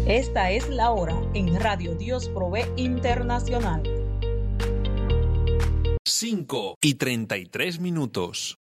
Esta es la hora en Radio Dios Provee Internacional. 5:33.